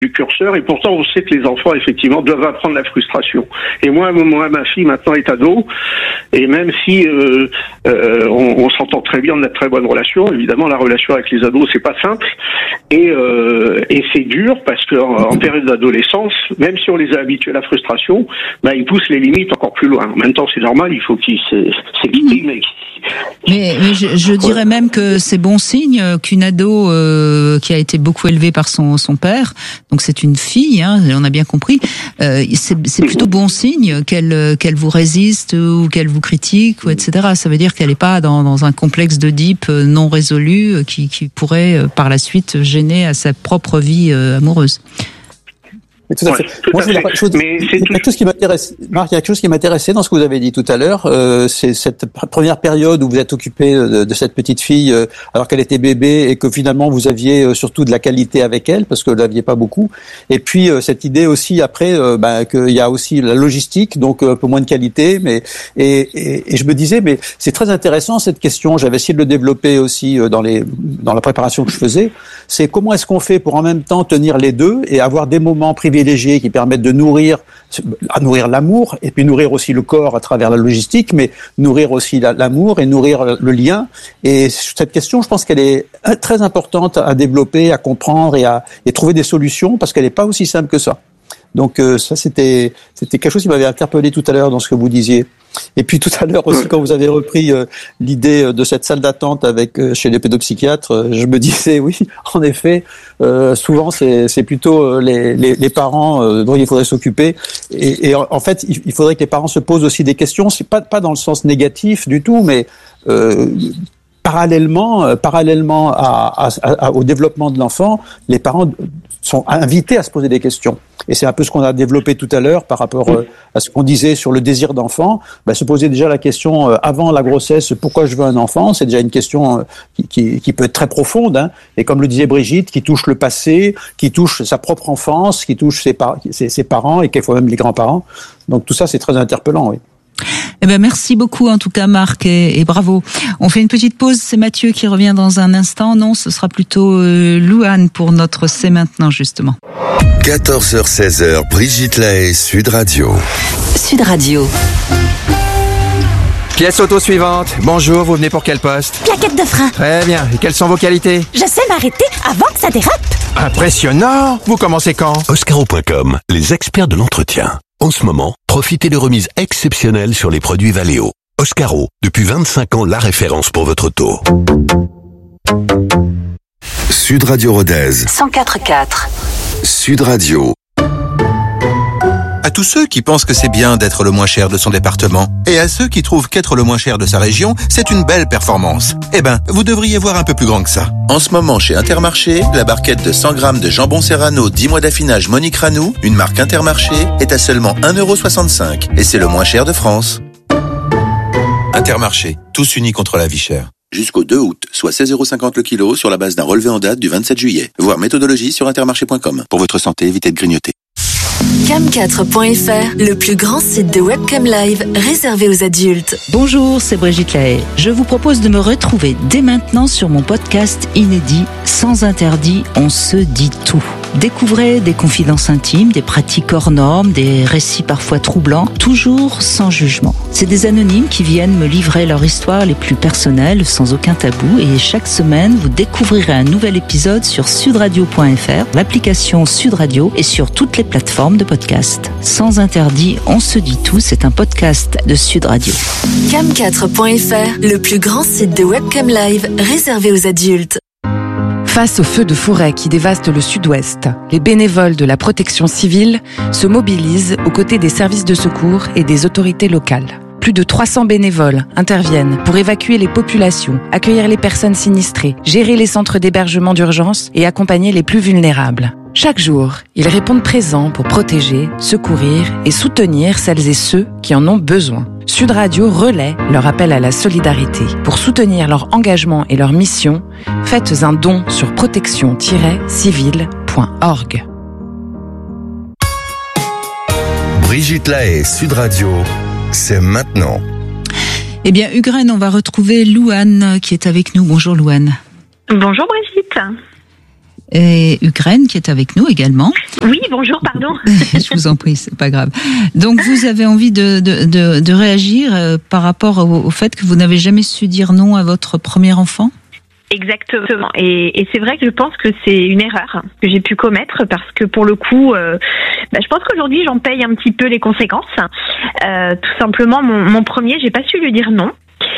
du curseur, et pourtant on sait que les enfants effectivement doivent apprendre la frustration. Et moi ma fille maintenant est ado, et même si on s'entend très bien, on a de très bonnes relations, évidemment la relation avec les ados c'est pas simple, et c'est dur parce que en période d'adolescence, même si on les a habitués à la frustration, ils poussent les limites encore plus loin. En même temps c'est normal, il faut qu'ils s'expriment. Mais je dirais même que c'est bon signe qu'une ado qui a été beaucoup élevée par son père, donc c'est une fille, on a bien compris, c'est plutôt bon signe qu'elle vous résiste ou qu'elle vous critique, ou etc. Ça veut dire qu'elle n'est pas dans un complexe d'Oedipe non résolu qui pourrait par la suite gêner à sa propre vie amoureuse. Tout à fait. Moi, il y a quelque chose qui m'intéresse, Marc, il y a quelque chose qui m'intéressait dans ce que vous avez dit tout à l'heure, c'est cette première période où vous êtes occupé de cette petite fille alors qu'elle était bébé, et que finalement vous aviez surtout de la qualité avec elle parce que vous l'aviez pas beaucoup. Et puis cette idée aussi après qu'il y a aussi la logistique, donc un peu moins de qualité, mais et je me disais, mais c'est très intéressant cette question. J'avais essayé de le développer aussi dans la préparation que je faisais. C'est comment est-ce qu'on fait pour en même temps tenir les deux et avoir des moments privilégiés qui permettent de nourrir l'amour, et puis nourrir aussi le corps à travers la logistique, mais nourrir aussi l'amour et nourrir le lien. Et cette question, je pense qu'elle est très importante à développer, à comprendre et trouver des solutions, parce qu'elle n'est pas aussi simple que ça. Donc ça, c'était quelque chose qui m'avait interpellé tout à l'heure dans ce que vous disiez. Et puis tout à l'heure aussi, quand vous avez repris l'idée de cette salle d'attente chez les pédopsychiatres, je me disais oui, en effet, souvent c'est plutôt les parents dont il faudrait s'occuper. Et en fait, il faudrait que les parents se posent aussi des questions. C'est pas dans le sens négatif du tout, mais parallèlement au développement de l'enfant, les parents sont invités à se poser des questions. Et c'est un peu ce qu'on a développé tout à l'heure par rapport à ce qu'on disait sur le désir d'enfant. Se poser déjà la question avant la grossesse, pourquoi je veux un enfant, c'est déjà une question qui peut être très profonde, et comme le disait Brigitte, qui touche le passé, qui touche sa propre enfance, qui touche ses parents et quelquefois même les grands-parents. Donc tout ça, c'est très interpellant, oui. Merci beaucoup en tout cas Marc et bravo. On fait une petite pause, c'est Mathieu qui revient dans un instant. Non, ce sera plutôt Louane pour notre C'est maintenant justement. 14h-16h, Brigitte Lahaie, Sud Radio. Sud Radio. Pièce auto suivante. Bonjour, vous venez pour quel poste? Plaquette de frein. Très bien. Et quelles sont vos qualités? Je sais m'arrêter avant que ça dérape. Impressionnant. Vous commencez quand? Oscaro.com, les experts de l'entretien. En ce moment, profitez de remises exceptionnelles sur les produits Valeo. Oscaro, depuis 25 ans, la référence pour votre auto. Sud Radio Rodez. 104.4. Sud Radio. À tous ceux qui pensent que c'est bien d'être le moins cher de son département, et à ceux qui trouvent qu'être le moins cher de sa région, c'est une belle performance. Vous devriez voir un peu plus grand que ça. En ce moment, chez Intermarché, la barquette de 100 grammes de jambon serrano 10 mois d'affinage Monique Ranou, une marque Intermarché, est à seulement 1,65 €. Et c'est le moins cher de France. Intermarché, tous unis contre la vie chère. Jusqu'au 2 août, soit 16,50 € le kilo sur la base d'un relevé en date du 27 juillet. Voir méthodologie sur intermarché.com. Pour votre santé, évitez de grignoter. Cam4.fr, le plus grand site de webcam live réservé aux adultes. Bonjour, c'est Brigitte Lahaie. Je vous propose de me retrouver dès maintenant sur mon podcast inédit Sans interdit, on se dit tout. Découvrez des confidences intimes, des pratiques hors normes, des récits parfois troublants, toujours sans jugement. C'est des anonymes qui viennent me livrer leur histoire les plus personnelles, sans aucun tabou, et chaque semaine, vous découvrirez un nouvel épisode sur sudradio.fr, l'application Sud Radio et sur toutes les plateformes de podcast. Sans interdit, on se dit tout, c'est un podcast de Sud Radio. Cam4.fr, le plus grand site de webcam live réservé aux adultes. Face aux feux de forêt qui dévastent le sud-ouest, les bénévoles de la protection civile se mobilisent aux côtés des services de secours et des autorités locales. Plus de 300 bénévoles interviennent pour évacuer les populations, accueillir les personnes sinistrées, gérer les centres d'hébergement d'urgence et accompagner les plus vulnérables. Chaque jour, ils répondent présents pour protéger, secourir et soutenir celles et ceux qui en ont besoin. Sud Radio relaie leur appel à la solidarité. Pour soutenir leur engagement et leur mission, faites un don sur protection-civile.org. Brigitte Lahaie, Sud Radio, c'est maintenant. Ukraine, on va retrouver Louane qui est avec nous. Bonjour Louane. Bonjour Brigitte. Et Ukraine qui est avec nous également. Oui, bonjour, pardon. Je vous en prie, c'est pas grave. Donc vous avez envie de réagir par rapport au fait que vous n'avez jamais su dire non à votre premier enfant ? Exactement. Et c'est vrai que je pense que c'est une erreur que j'ai pu commettre parce que pour le coup, je pense qu'aujourd'hui j'en paye un petit peu les conséquences. Tout simplement, mon premier, j'ai pas su lui dire non.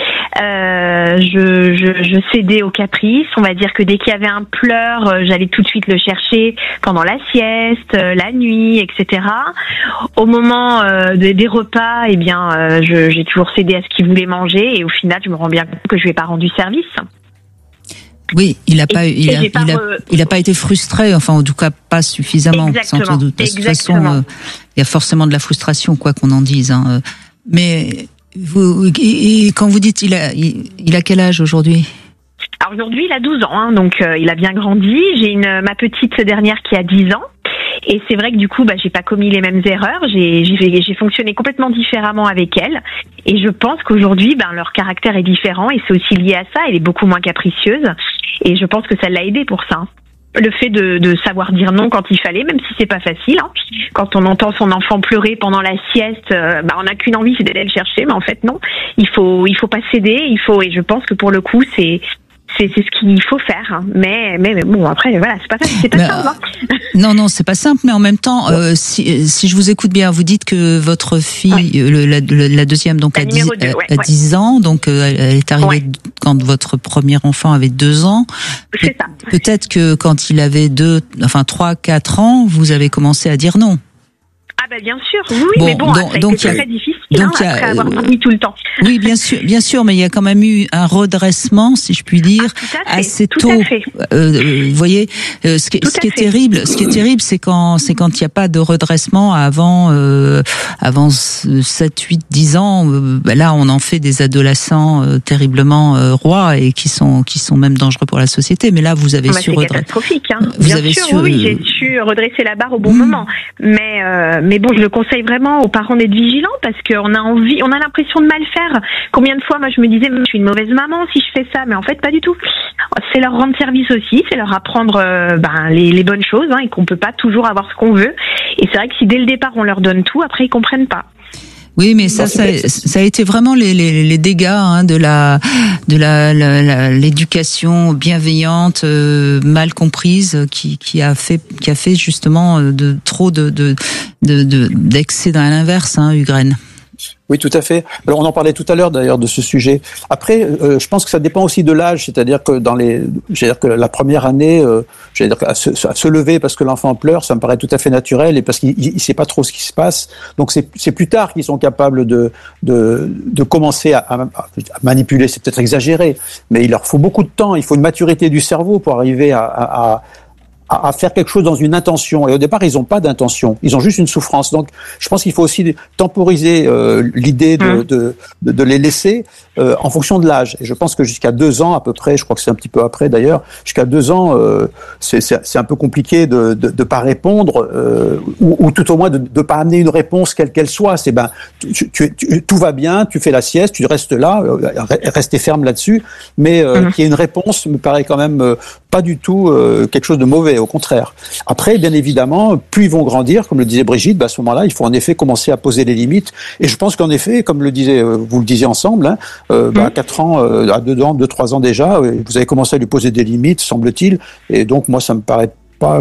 Je cédais aux caprices. On va dire que dès qu'il y avait un pleur, j'allais tout de suite le chercher pendant la sieste, la nuit, etc. Au moment des repas, j'ai toujours cédé à ce qu'il voulait manger et au final, je me rends bien compte que je lui ai pas rendu service. Oui, il a pas été frustré, enfin en tout cas pas suffisamment, sans doute. De toute façon, il y a forcément de la frustration, quoi qu'on en dise. Hein. Mais quand vous dites il a quel âge aujourd'hui ? Alors aujourd'hui, il a 12 ans, donc il a bien grandi. J'ai ma petite dernière qui a 10 ans. Et c'est vrai que du coup, j'ai pas commis les mêmes erreurs. J'ai fonctionné complètement différemment avec elle. Et je pense qu'aujourd'hui, leur caractère est différent et c'est aussi lié à ça. Elle est beaucoup moins capricieuse. Et je pense que ça l'a aidée pour ça. Le fait de savoir dire non quand il fallait, même si c'est pas facile. Quand on entend son enfant pleurer pendant la sieste, on n'a qu'une envie, c'est d'aller le chercher. Mais en fait, non. Il faut pas céder. Et je pense que pour le coup, c'est ce qu'il faut faire, mais bon, après voilà, c'est pas simple. Non, c'est pas simple, mais en même temps, si je vous écoute bien, vous dites que votre fille, la deuxième, donc a 10 ans, donc elle est arrivée quand votre premier enfant avait 2 ans. C'est ça. Peut-être que quand il avait 3, 4 ans, vous avez commencé à dire non. Ah bien sûr, oui, mais bon, ça a été très difficile après avoir dormi tout le temps. Oui, bien sûr, mais il y a quand même eu un redressement, si je puis dire, assez tôt. Vous voyez, ce qui est terrible, c'est quand il n'y a pas de redressement avant 7, 8, 10 ans. Là, on en fait des adolescents terriblement rois et qui sont même dangereux pour la société. Mais là, vous avez su redresser. C'est catastrophique, hein. Bien sûr, oui, j'ai su redresser la barre au bon moment. Mais bon, je le conseille vraiment aux parents d'être vigilants parce qu'on a l'impression de mal faire. Combien de fois, moi, je me disais, je suis une mauvaise maman si je fais ça, mais en fait, pas du tout. C'est leur rendre service aussi, c'est leur apprendre les bonnes choses, et qu'on peut pas toujours avoir ce qu'on veut. Et c'est vrai que si dès le départ on leur donne tout, après ils comprennent pas. Oui, mais ça a été vraiment les dégâts de l'éducation bienveillante mal comprise qui a fait justement trop d'excès dans l'inverse, Ukraine. Oui, tout à fait. Alors, on en parlait tout à l'heure d'ailleurs de ce sujet. Après, je pense que ça dépend aussi de l'âge, c'est-à-dire que que la première année, à se lever parce que l'enfant pleure, ça me paraît tout à fait naturel et parce qu'il sait pas trop ce qui se passe. Donc c'est plus tard qu'ils sont capables de commencer à manipuler. C'est peut-être exagéré, mais il leur faut beaucoup de temps. Il faut une maturité du cerveau pour arriver à faire quelque chose dans une intention. Et au départ, ils n'ont pas d'intention. Ils ont juste une souffrance. Donc, je pense qu'il faut aussi temporiser l'idée de les laisser en fonction de l'âge. Et je pense que jusqu'à 2 ans à peu près, je crois que c'est un petit peu après d'ailleurs, jusqu'à 2 ans, c'est un peu compliqué de pas répondre ou tout au moins de pas amener une réponse quelle qu'elle soit. C'est tout va bien, tu fais la sieste, tu restes là, restez ferme là-dessus, mais qu'il y ait une réponse me paraît quand même pas du tout quelque chose de mauvais. Au contraire. Après, bien évidemment, plus ils vont grandir, comme le disait Brigitte, à ce moment-là, il faut en effet commencer à poser les limites. Et je pense qu'en effet, comme vous le disiez ensemble, à 4 ans, à 2 ans, 2-3 ans déjà, vous avez commencé à lui poser des limites, semble-t-il. Et donc, moi, ça me paraît pas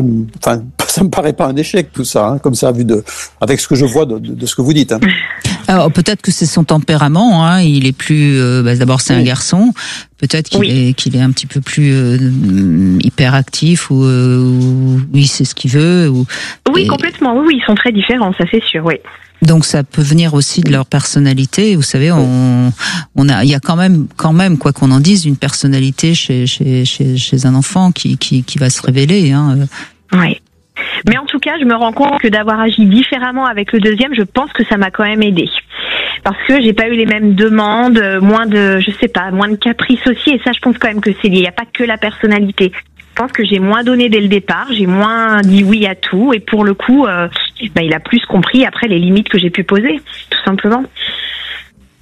un échec tout ça, comme ça, avec ce que je vois de ce que vous dites. Alors peut-être que c'est son tempérament, il est plus. D'abord, c'est un garçon. Peut-être qu'il est un petit peu plus hyperactif ou il sait ce qu'il veut. Oui, complètement. Oui, ils sont très différents, ça c'est sûr. Oui. Donc ça peut venir aussi de leur personnalité. Vous savez, il y a quand même quoi qu'on en dise, une personnalité chez un enfant qui va se révéler. Oui. Mais en tout cas, je me rends compte que d'avoir agi différemment avec le deuxième, je pense que ça m'a quand même aidé. Parce que j'ai pas eu les mêmes demandes, moins de caprices aussi. Et ça, je pense quand même que c'est lié. Il n'y a pas que la personnalité. Je pense que j'ai moins donné dès le départ, j'ai moins dit oui à tout. Et pour le coup, il a plus compris après les limites que j'ai pu poser, tout simplement.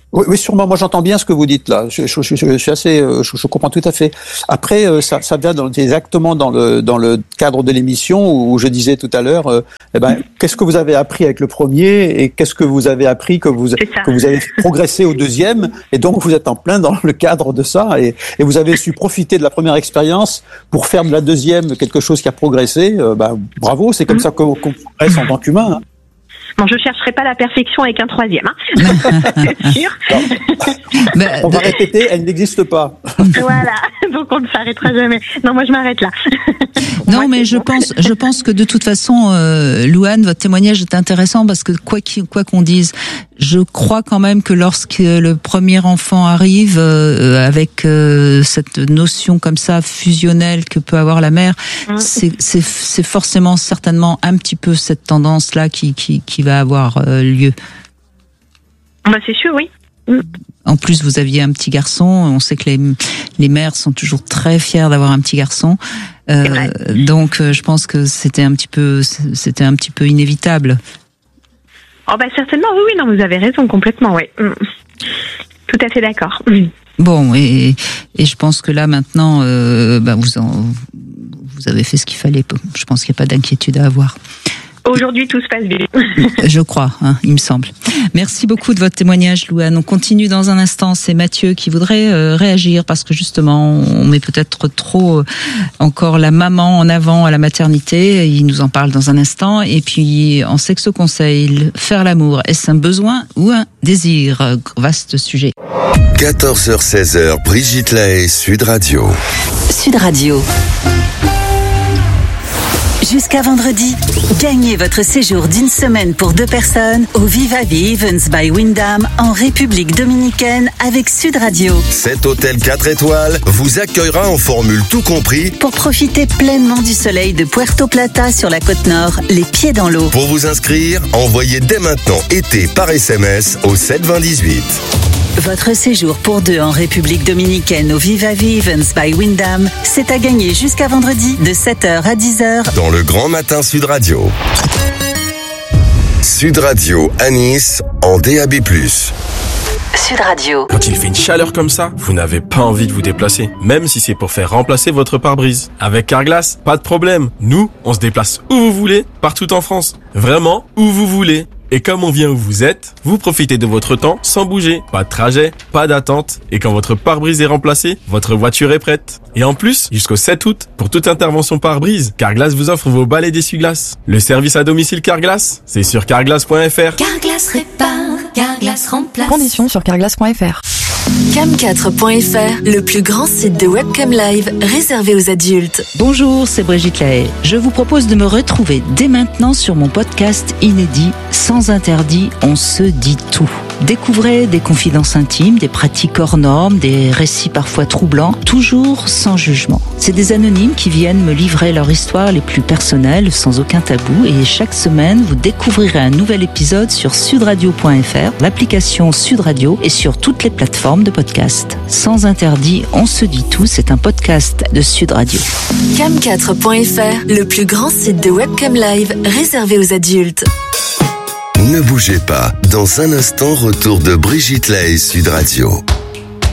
Oui, sûrement. Moi, j'entends bien ce que vous dites là. Je suis assez, je comprends tout à fait. Après, ça vient exactement dans le cadre de l'émission où je disais tout à l'heure, qu'est-ce que vous avez appris avec le premier et qu'est-ce que vous avez appris que vous avez progressé au deuxième, et donc vous êtes en plein dans le cadre de ça et vous avez su profiter de la première expérience pour faire de la deuxième quelque chose qui a progressé. Bravo, c'est comme ça qu'on progresse en tant qu'humain. Hein. Bon, je chercherai pas la perfection avec un troisième, hein. C'est sûr. On va répéter, elle n'existe pas. Voilà, donc on ne s'arrêtera jamais. Non, moi je m'arrête là. Non, mais je pense que de toute façon, Louane, votre témoignage est intéressant parce que quoi qu'on dise, je crois quand même que lorsque le premier enfant arrive avec cette notion comme ça fusionnelle que peut avoir la mère, c'est forcément certainement un petit peu cette tendance là qui va avoir lieu. C'est sûr, oui. En plus, vous aviez un petit garçon. On sait que les mères sont toujours très fières d'avoir un petit garçon. Donc, je pense que c'était un petit peu inévitable. Certainement, oui, non, vous avez raison, complètement, oui. Tout à fait d'accord. Bon, et je pense que là, maintenant, vous avez fait ce qu'il fallait. Je pense qu'il n'y a pas d'inquiétude à avoir. Aujourd'hui, tout se passe bien. Je crois, il me semble. Merci beaucoup de votre témoignage, Louane. On continue dans un instant. C'est Mathieu qui voudrait réagir parce que justement, on met peut-être trop encore la maman en avant à la maternité. Il nous en parle dans un instant. Et puis, en sexo conseil, faire l'amour, est-ce un besoin ou un désir? Vaste sujet. 14h-16h, Brigitte Lahaie, Sud Radio. Sud Radio. Jusqu'à vendredi, gagnez votre séjour d'une semaine pour 2 personnes au Viva Events by Wyndham en République Dominicaine avec Sud Radio. Cet hôtel 4 étoiles vous accueillera en formule tout compris pour profiter pleinement du soleil de Puerto Plata sur la côte nord, les pieds dans l'eau. Pour vous inscrire, envoyez dès maintenant été par SMS au 72018. Votre séjour pour 2 en République Dominicaine au Viva Events by Wyndham, c'est à gagner jusqu'à vendredi de 7h à 10h dans le Grand Matin Sud Radio. Sud Radio à Nice en DAB+. Sud Radio. Quand il fait une chaleur comme ça, vous n'avez pas envie de vous déplacer, même si c'est pour faire remplacer votre pare-brise. Avec Carglass, pas de problème. Nous, on se déplace où vous voulez, partout en France. Vraiment, où vous voulez. Et comme on vient où vous êtes, vous profitez de votre temps sans bouger. Pas de trajet, pas d'attente. Et quand votre pare-brise est remplacé, votre voiture est prête. Et en plus, jusqu'au 7 août, pour toute intervention pare-brise, Carglass vous offre vos balais d'essuie-glace. Le service à domicile Carglass, c'est sur carglass.fr. Carglass répare, Carglass remplace. Conditions sur carglass.fr. Cam4.fr, le plus grand site de webcam live réservé aux adultes. Bonjour, c'est Brigitte Lahaie. Je vous propose de me retrouver dès maintenant sur mon podcast inédit Sans interdit, on se dit tout. Découvrez des confidences intimes, des pratiques hors normes, des récits parfois troublants, toujours sans jugement. C'est des anonymes qui viennent me livrer leur histoire les plus personnelles, sans aucun tabou, et chaque semaine, vous découvrirez un nouvel épisode sur sudradio.fr, l'application Sud Radio et sur toutes les plateformes de podcast. Sans interdit, on se dit tout, c'est un podcast de Sud Radio. Cam4.fr, le plus grand site de webcam live réservé aux adultes. Ne bougez pas, dans un instant, retour de Brigitte Lahaie, Sud Radio.